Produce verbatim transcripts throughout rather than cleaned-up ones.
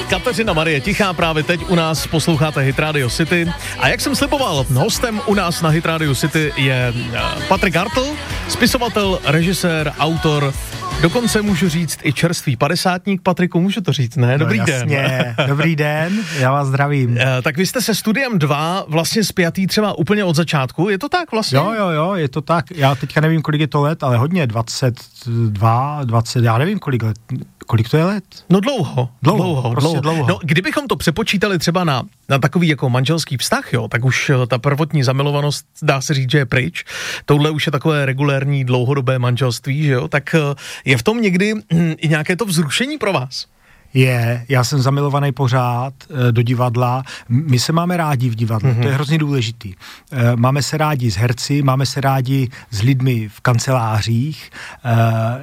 Kateřina Marie Tichá právě teď u nás, posloucháte Hit Radio City. A jak jsem sliboval, hostem u nás na Hit Radio City je Patrik Hartl, spisovatel, režisér, autor, dokonce můžu říct i čerstvý padesátník. Patriku, můžu to říct, ne? Dobrý no, den. Dobrý den, já vás zdravím. Tak vy jste se Studiem dva vlastně spjatý třeba úplně od začátku, je to tak vlastně? Jo, jo, jo, je to tak. Já teďka nevím, kolik je to let, ale hodně, dvacet dva, dvacet, já nevím, kolik let. Kolik to je let? No dlouho. Dlouho, dlouho, prostě dlouho. dlouho. No, kdybychom to přepočítali třeba na, na takový jako manželský vztah, jo, tak už ta prvotní zamilovanost, dá se říct, že je pryč. Tohle už je takové regulérní dlouhodobé manželství, že jo, tak je v tom někdy hm, i nějaké to vzrušení pro vás? Je, já jsem zamilovaný pořád e, do divadla. My se máme rádi v divadle, mm-hmm. to je hrozně důležitý. E, máme se rádi s herci, máme se rádi s lidmi v kancelářích. E,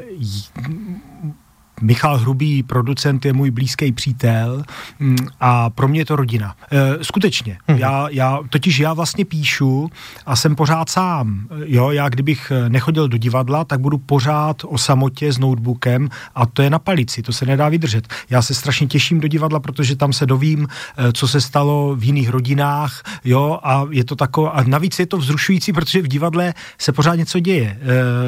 Michal Hrubý, producent, je můj blízký přítel a pro mě je to rodina. E, skutečně. Mm-hmm. Já, já, totiž já vlastně píšu a jsem pořád sám. Jo, já kdybych nechodil do divadla, tak budu pořád o samotě s notebookem a to je na palici, to se nedá vydržet. Já se strašně těším do divadla, protože tam se dovím, co se stalo v jiných rodinách, jo, a je to takové, a navíc je to vzrušující, protože v divadle se pořád něco děje. E,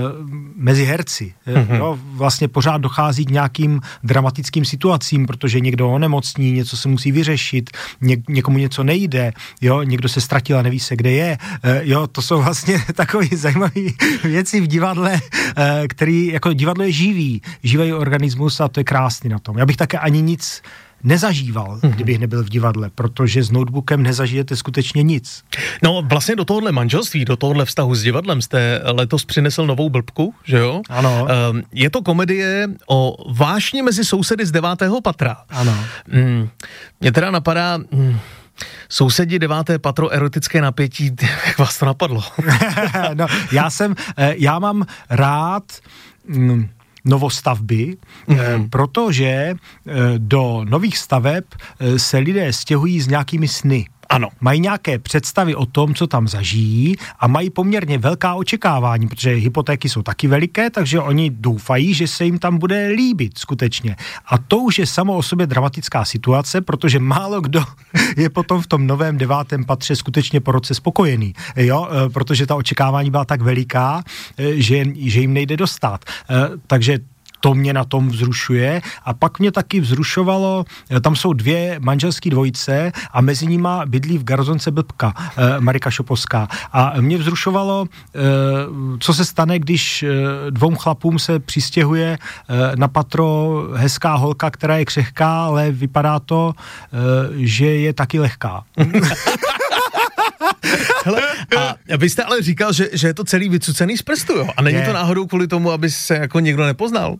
mezi herci. Mm-hmm. Jo, vlastně pořád dochází k nějakým dramatickým situacím, protože někdo onemocní, něco se musí vyřešit, ně, někomu něco nejde, jo, někdo se ztratil a neví se, kde je, e, jo, to jsou vlastně takové zajímavé věci v divadle, e, který, jako divadlo je živý, živý organismus a to je krásný na tom. Já bych také ani nic nezažíval, mm-hmm. kdybych nebyl v divadle, protože s notebookem nezažijete skutečně nic. No vlastně do tohohle manželství, do tohohle vztahu s divadlem jste letos přinesl novou blbku, že jo? Ano. Um, je to komedie o vášni mezi sousedy z devátého patra. Ano. Mm, mě teda napadá... Mm, Sousedi, deváté patro, erotické napětí, jak vás to napadlo? No, já jsem, já mám rád... Mm, novostavby, mm-hmm. protože do nových staveb se lidé stěhují s nějakými sny. Ano. Mají nějaké představy o tom, co tam zažijí a mají poměrně velká očekávání, protože hypotéky jsou taky veliké, takže oni doufají, že se jim tam bude líbit skutečně. A to už je samo o sobě dramatická situace, protože málo kdo je potom v tom novém devátém patře skutečně po roce spokojený, jo, protože ta očekávání byla tak veliká, že, že jim nejde dostat. Takže to mě na tom vzrušuje a pak mě taky vzrušovalo, tam jsou dvě manželské dvojice a mezi nima bydlí v garzonce blbka, eh, Marika Šopovská. A mě vzrušovalo, eh, co se stane, když eh, dvou chlapům se přistěhuje eh, na patro hezká holka, která je křehká, ale vypadá to, eh, že je taky lehká. Hele, a vy jste ale říkal, že, že je to celý vycucený z prstu, jo? A není je. to náhodou kvůli tomu, aby se jako někdo nepoznal?